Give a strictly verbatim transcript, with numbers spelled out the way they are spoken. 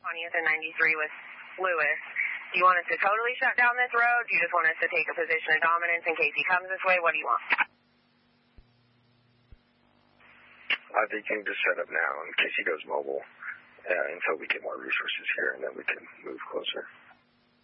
twentieth and ninety-three with Lewis. Do you want us to totally shut down this road? Do you just want us to take a position of dominance in case he comes this way? What do you want? I think you can just set up now in case he goes mobile uh, until we get more resources here, and then we can move closer.